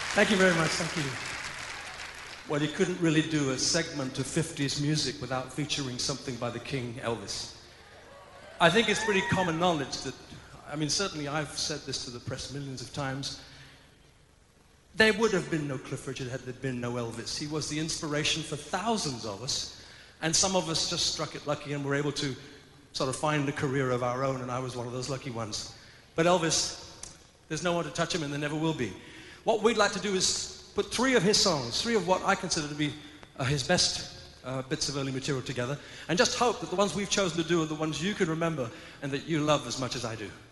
Thank you very much, thank you. Well, you couldn't really do a segment of 50s music without featuring something by the King, Elvis. I think it's pretty common knowledge that, I mean, certainly I've said this to the press millions of times, there would have been no Cliff Richard had there been no Elvis. He was the inspiration for thousands of us, and some of us just struck it lucky and were able to sort of find a career of our own, and I was one of those lucky ones. But Elvis, there's no one to touch him, and there never will be. What we'd like to do is put three of his songs, three of what I consider to be his best bits of early material together, and just hope that the ones we've chosen to do are the ones you can remember and that you love as much as I do.